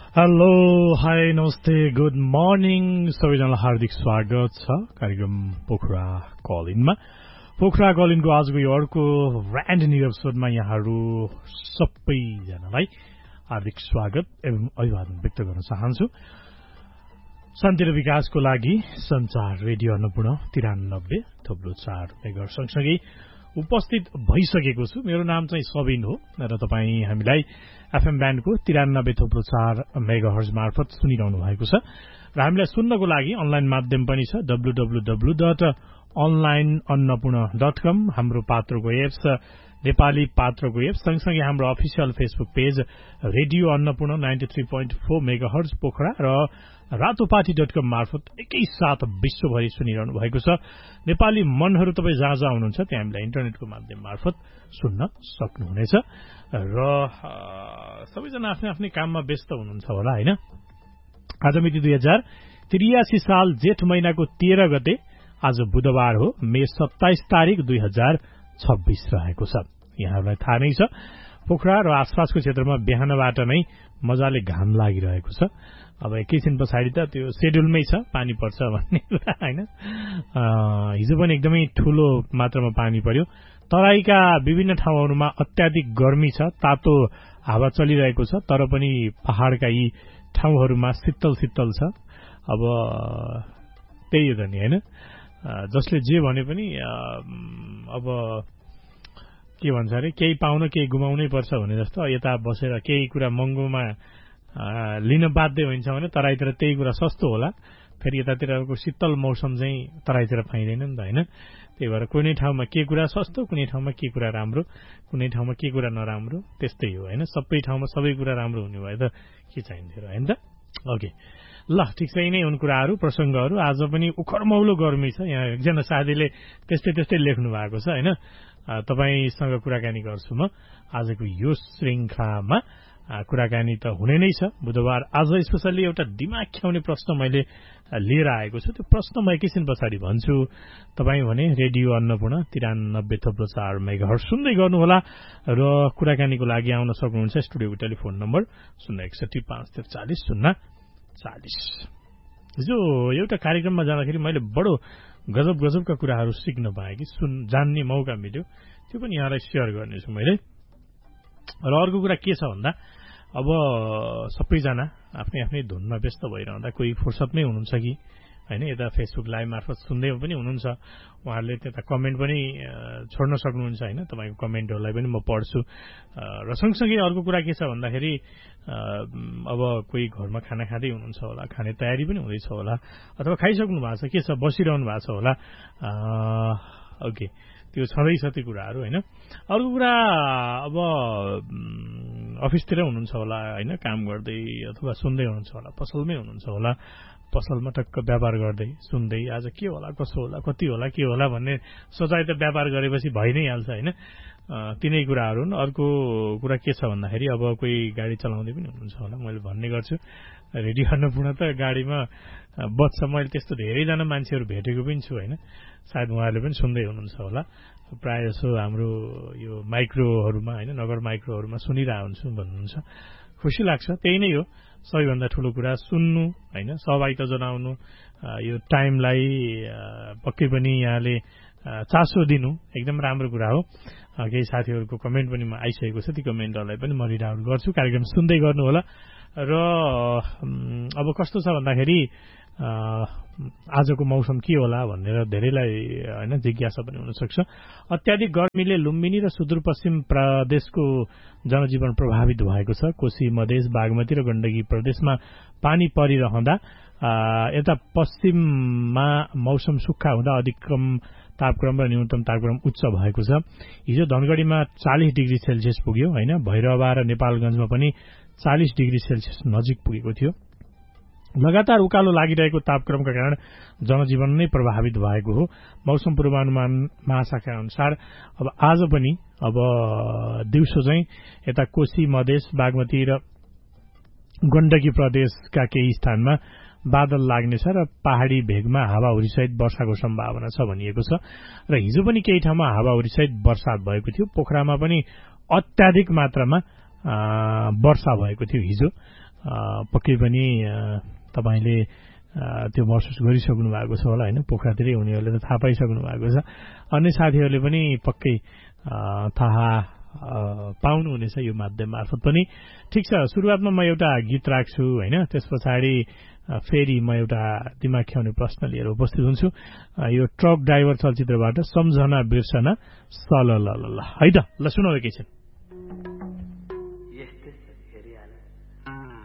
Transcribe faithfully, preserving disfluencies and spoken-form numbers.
Hello hi नमस्ते good morning सबैजनालाई हार्दिक स्वागत छ कार्यक्रम पोखरा कलिनमा। पोखरा कलिनको आजको यो अर्को ब्रान्ड न्यू एपिसोडमा यहाँहरू सबैजनालाई हार्दिक स्वागत एवं अभिवादन व्यक्त गर्न चाहन्छु। शान्ति र विकासको लागि संचार रेडियो अन्नपूर्ण तिरानब्बे थोप्लो चार मेगा सँगसँगै उपस्थित भइसकेको छु। मेरो नाम चाहिँ सबिन हो र तपाईँ हामीलाई एफएम ब्यान्डको तिरानब्बे थोप्लो चार मेगा हर्ज मार्फत सुनिरहनु भएको छ र हामीलाई सुन्नको लागि अनलाइन माध्यम पनि छ W W W dot online Annapurna dot कम। हाम्रो पात्रको एप्स नेपाली पात्रको एप्स सँगसँगै हाम्रो official Facebook page radio Annapurna ninety three point four mega hertz Pokhara र रातोपाटी डट कम मार्फत एकैसाथ विश्वभरि सुनिरहनु भएको छ। नेपाली मनहरू तपाईँ जहाँ जहाँ हुनुहुन्छ त्यहाँ हामीलाई इन्टरनेटको माध्यम मार्फत सुन्न सक्नुहुनेछ र सबैजना आफ्नै आफ्नै काममा व्यस्त हुनुहुन्छ होला होइन। आज मिति दुई हजार त्रियासी साल जेठ महिनाको तेह्र गते आज बुधबार हो, मे सत्ताइस तारिक दुई हजार छब्बीस रहेको छ। यहाँहरूलाई थाहा नै छ पोखरा र आसपासको क्षेत्रमा बिहानबाट नै मजाले घाम लागिरहेको छ। अब एकैछिन पछाडि त त्यो शेड्युलमै छ पानी पर्छ भन्ने कुरा होइन। हिजो पनि एकदमै ठूलो मात्रामा पानी पर्यो। तराईका विभिन्न ठाउँहरूमा अत्याधिक गर्मी छ, तातो हावा चलिरहेको छ, तर पनि पहाड़का यी ठाउँहरूमा शीतल शीतल छ। अब त्यही हो त नि होइन, जसले जे भने पनि अब के भन्छ अरे केही पाउन केही गुमाउनै पर्छ भने जस्तो यता बसेर केही कुरा महँगोमा लिन बाध्य हुन्छ भने तराईतिर त्यही कुरा सस्तो होला, फेरि यतातिरको शीतल मौसम चाहिँ तराईतिर पाइँदैन नि त होइन। त्यही भएर कुनै ठाउँमा के कुरा सस्तो, कुनै ठाउँमा के कुरा राम्रो, कुनै ठाउँमा के कुरा नराम्रो, त्यस्तै हो होइन। सबै ठाउँमा सबै कुरा राम्रो हुने भए त के चाहिन्थ्यो र होइन त। ओके ल, ठिक छ, यिनै हुन् कुराहरू प्रसङ्गहरू। आज पनि उखरमौलो गर्मी छ। यहाँ एकजना साथीले त्यस्तै त्यस्तै लेख्नु भएको छ होइन। तपाईसँग कुराकानी गर्छु म आजको यो श्रृङ्खलामा। कुराकानी त हुने नै छ बुधबार। आज स्पेसल्ली एउटा दिमाग ख्याउने प्रश्न मैले लिएर आएको छु। त्यो प्रश्न म एकैछिन पछाडि भन्छु। तपाईँ भने रेडियो अन्नपूर्ण तिरानब्बे थोप्लो चार मेगा हर्ज सुन्दै गर्नुहोला र कुराकानीको लागि आउन सक्नुहुन्छ। स्टुडियोको टेलिफोन नम्बर शून्य एकसठी पाँच त्रिचालिस शून्य चालिस। हिजो एउटा कार्यक्रममा जाँदाखेरि मैले बडो गजब गजबका कुराहरू सिक्न पाएँ कि सुन जान्ने मौका मिल्यो। त्यो पनि यहाँलाई सेयर गर्नेछु मैले। र अर्को कुरा के छ भन्दा अब सबैजना आफ्नै आफ्नै धुनमा व्यस्त भइरहँदा कोही फुर्सदमै हुनुहुन्छ कि होइन, यता फेसबुक लाइभ मार्फत सुन्दै पनि हुनुहुन्छ। उहाँहरूले त्यता कमेन्ट पनि छोड्न सक्नुहुन्छ होइन। तपाईँको कमेन्टहरूलाई पनि म पढ्छु। र सँगसँगै अर्को कुरा के छ भन्दाखेरि अब कोही घरमा खाना खाँदै हुनुहुन्छ होला, खाने तयारी पनि हुँदैछ होला, अथवा खाइसक्नु भएको छ, के छ बसिरहनु भएको छ होला। ओके, त्यो छँदैछ त्यो कुराहरू होइन। अर्को कुरा अब अफिसतिर हुनुहुन्छ होला होइन, काम गर्दै अथवा सुन्दै हुनुहुन्छ होला, पसलमै हुनुहुन्छ होला, पसलमा टक्क व्यापार गर्दै सुन्दै आज के होला कसो होला कति होला के होला भन्ने सोचाइ त व्यापार गरेपछि भइ नै हाल्छ होइन। तिनै कुराहरू हुन्। अर्को कुरा के छ भन्दाखेरि अब कोही गाडी चलाउँदै पनि हुनुहुन्छ होला। मैले भन्ने गर्छु रेडियो अन्नपूर्ण त गाडीमा बस्छ। मैले त्यस्तो धेरैजना मान्छेहरू भेटेको पनि छु होइन। सायद उहाँहरूले पनि सुन्दै हुनुहुन्छ होला। प्रायः जसो हाम्रो यो माइक्रोहरूमा होइन, नगर माइक्रोहरूमा सुनिरहेको हुन्छु भन्नुहुन्छ। खुसी लाग्छ। त्यही नै हो सबैभन्दा ठुलो कुरा, सुन्नु होइन, सहभागिता जनाउनु, यो टाइमलाई पक्कै पनि यहाँले चासो दिनु एकदम राम्रो कुरा हो। केही साथीहरूको कमेन्ट पनि आइसकेको छ, ती कमेन्टहरूलाई पनि म रिड आउट गर्छु। कार्यक्रम सुन्दै गर्नु होला। र अब कस्तो छ भन्दाखेरि आजको मौसम के होला भनेर धेरैलाई होइन जिज्ञासा पनि हुनसक्छ। अत्याधिक गर्मीले लुम्बिनी र सुदूरपश्चिम प्रदेशको जनजीवन प्रभावित भएको छ। कोशी मधेस बागमती र गण्डकी प्रदेशमा पानी परिरहँदा यता पश्चिममा मौसम सुक्खा हुँदा अधिकतम तापक्रम र न्यूनतम तापक्रम उच्च भएको छ। हिजो धनगढीमा चालिस डिग्री सेल्सियस पुग्यो होइन। भैरवा र नेपालगञ्जमा पनि चालिस डिग्री सेल्सियस नजिक पुगेको थियो। लगातार उकालो लागिरहेको तापक्रमका कारण जनजीवन नै प्रभावित भएको हो। मौसम पूर्वानुमान महाशाखा अनुसार अब आज पनि अब दिउँसो चाहिँ यता कोशी मधेस बागमती र गण्डकी प्रदेशका केही स्थानमा बादल लाग्नेछ र पहाड़ी भेगमा हावाहुरीसहित वर्षाको सम्भावना छ भनिएको छ। र हिजो पनि केही ठाउँमा हावाहुरीसहित वर्षा भएको थियो। पोखरामा पनि अत्याधिक मात्रामा वर्षा भएको थियो हिजो। पक्कै पनि तपाईँले त्यो महसुस गरिसक्नु भएको छ होला होइन पोखरातिरै हुनेहरूले त थाहा पाइसक्नु भएको छ अन्य साथीहरूले पनि पक्कै थाहा पाउनुहुनेछ यो माध्यम मार्फत पनि ठिक छ सुरुवातमा म एउटा गीत राख्छु होइन त्यस पछाडि फेरि म एउटा दिमाग ख्याउने प्रश्न लिएर उपस्थित हुन्छु यो ट्रक ड्राइभर चलचित्रबाट सम्झना बिर्सना सल ल ल है त ल सुनौ एकैछिन